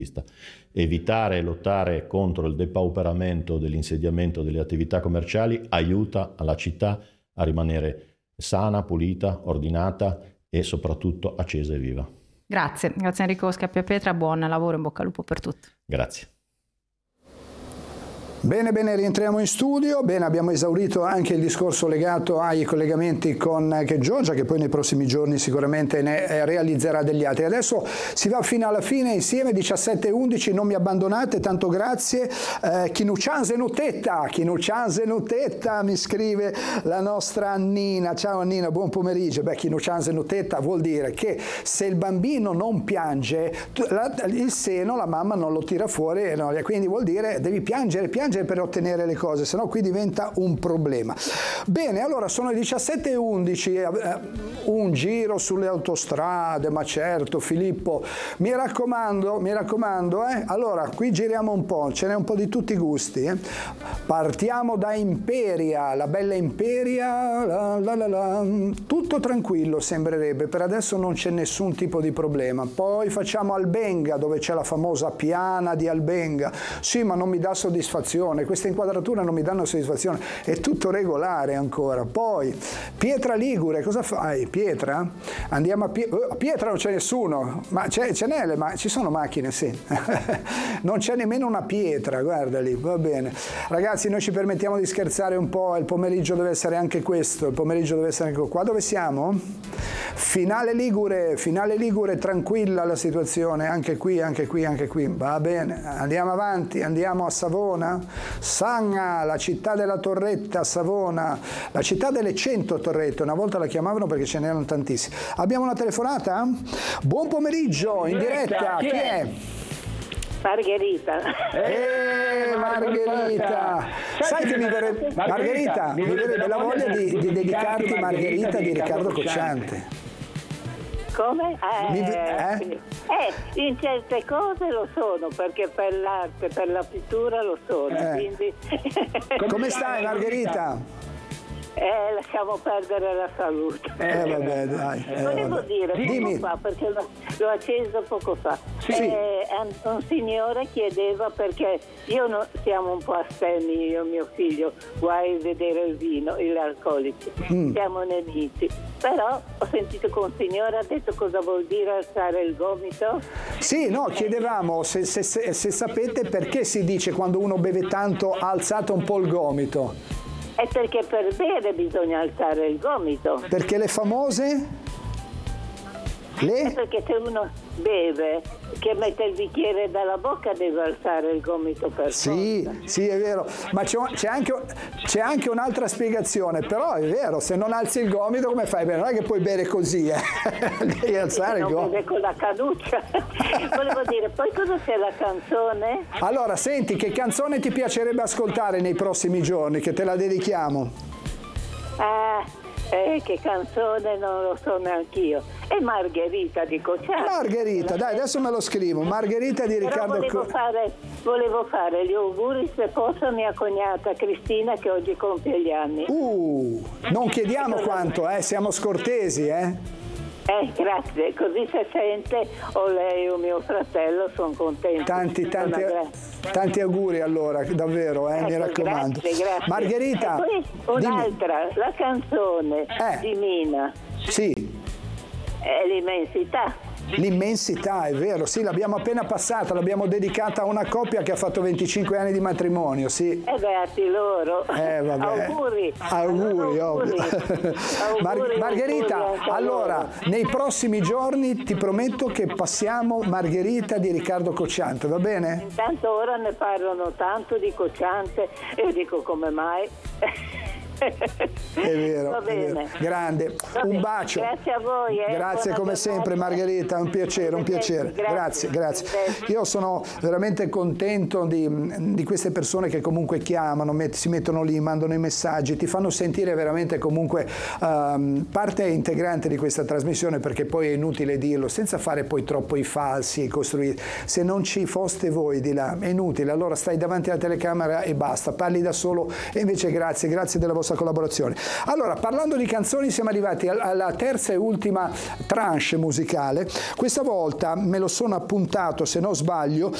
Evitare e lottare contro il depauperamento dell'insediamento delle attività commerciali aiuta la città a rimanere sana, pulita, ordinata e soprattutto accesa e viva. Grazie Enrico Scappiapietra, buon lavoro, in bocca al lupo per tutto. Grazie. Bene, rientriamo in studio. Bene, abbiamo esaurito anche il discorso legato ai collegamenti con Giorgia, che poi nei prossimi giorni sicuramente ne realizzerà degli altri. Adesso si va fino alla fine insieme, 17:11, non mi abbandonate, tanto grazie. Chinuccianze Nutetta, mi scrive la nostra Annina. Ciao Annina, buon pomeriggio. Chinuccianze Nutetta vuol dire che se il bambino non piange, il seno la mamma non lo tira fuori, quindi vuol dire devi piangere per ottenere le cose, sennò qui diventa un problema. Bene, allora sono le 17:11, un giro sulle autostrade, ma certo Filippo, mi raccomando, allora qui giriamo un po', ce n'è un po' di tutti i gusti. Partiamo da Imperia, la bella Imperia, tutto tranquillo sembrerebbe, per adesso non c'è nessun tipo di problema. Poi facciamo Albenga, dove c'è la famosa piana di Albenga, sì, ma non mi dà soddisfazione, queste inquadrature non mi danno soddisfazione, è tutto regolare ancora. Poi Pietra Ligure, cosa fai? Pietra? Andiamo a Pietra, non c'è nessuno, ma ce n'è, ma ci sono macchine, sì. Non c'è nemmeno una pietra, guarda lì, va bene. Ragazzi, noi ci permettiamo di scherzare un po', il pomeriggio deve essere anche questo, qua dove siamo? Finale Ligure, tranquilla la situazione, anche qui, va bene. Andiamo avanti, andiamo a Savona. Sanga, la città della torretta, Savona, la città delle 100 torrette, una volta la chiamavano perché ce n'erano tantissime. Abbiamo una telefonata? Buon pomeriggio, in diretta, chi è? Margherita. Margherita. Sai che mi verrebbe la voglia di dedicarti Margherita di Riccardo Cocciante. Come? In certe cose lo sono, perché per l'arte, per la pittura lo sono. Quindi... Come stai Margherita? Lasciamo perdere la salute. Vabbè, dai. Volevo dire, Dimmi. poco fa, perché l'ho acceso poco fa. Sì. Un signore chiedeva, perché siamo un po' astemi, io e mio figlio, guai vedere il vino, gli alcolici. Siamo nemici. Però ho sentito che un signore ha detto cosa vuol dire alzare il gomito. Sì, no, chiedevamo se sapete perché si dice quando uno beve tanto ha alzato un po' il gomito. È perché per bere bisogna alzare il gomito. Perché le famose? È perché se uno beve, che mette il bicchiere dalla bocca, deve alzare il gomito per forza. Sì, è vero, ma c'è anche un'altra spiegazione, però è vero, se non alzi il gomito come fai? Beh, non è che puoi bere così, devi alzare il gomito. Non beve con la caduccia. Volevo dire, poi cosa c'è la canzone? Allora, senti, che canzone ti piacerebbe ascoltare nei prossimi giorni, che te la dedichiamo? Che canzone non lo so neanch'io. È Margherita di Cocciante. Margherita, dai, adesso me lo scrivo. Margherita di Riccardo Cocciante. Volevo fare gli auguri, se posso, a mia cognata Cristina, che oggi compie gli anni. Non chiediamo quanto, siamo scortesi, Grazie, così se sente o lei o mio fratello sono contenti. Tanti auguri allora, davvero, mi raccomando. Grazie. Margherita, e poi un'altra, la canzone di Mina. Sì. È l'immensità. L'immensità, è vero, sì, l'abbiamo appena passata, l'abbiamo dedicata a una coppia che ha fatto 25 anni di matrimonio, sì. Beati loro. Vabbè. Auguri, ovvio. Margherita, allora, nei prossimi giorni ti prometto che passiamo Margherita di Riccardo Cocciante, va bene? Intanto ora ne parlano tanto di Cocciante e io dico come mai. È vero, va bene. È vero. Grande, un bacio. Grazie a voi. Grazie come sempre Margherita, un piacere. Grazie. Io sono veramente contento di queste persone che comunque chiamano, si mettono lì, mandano i messaggi, ti fanno sentire veramente comunque parte integrante di questa trasmissione, perché poi è inutile dirlo, senza fare poi troppo i falsi, costruire. Se non ci foste voi di là, è inutile, allora stai davanti alla telecamera e basta, parli da solo, e invece grazie della vostra nostra collaborazione. Allora, parlando di canzoni, siamo arrivati alla terza e ultima tranche musicale. Questa volta me lo sono appuntato, se non sbaglio,